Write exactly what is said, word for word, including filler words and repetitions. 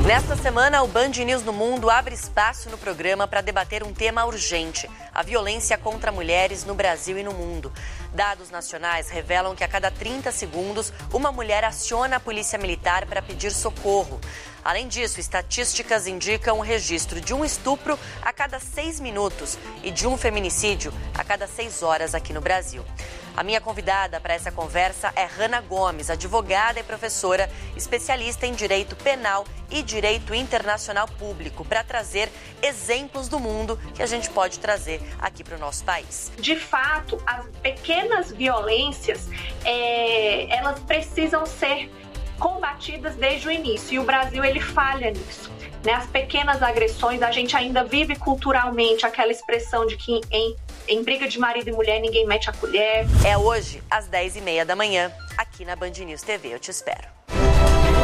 Nesta semana, o Band News no Mundo abre espaço no programa para debater um tema urgente: a violência contra mulheres no Brasil e no mundo. Dados nacionais revelam que a cada trinta segundos, uma mulher aciona a polícia militar para pedir socorro. Além disso, estatísticas indicam o registro de um estupro a cada seis minutos e de um feminicídio a cada seis horas aqui no Brasil. A minha convidada para essa conversa é Hanna Gomes, advogada e professora, especialista em direito penal e direito internacional público, para trazer exemplos do mundo que a gente pode trazer aqui para o nosso país. De fato, as pequenas violências, é, elas precisam ser combatidas desde o início, e o Brasil ele falha nisso. Né? As pequenas agressões, a gente ainda vive culturalmente aquela expressão de que em, em briga de marido e mulher ninguém mete a colher. É hoje, às dez e meia da manhã, aqui na Band News T V. Eu te espero.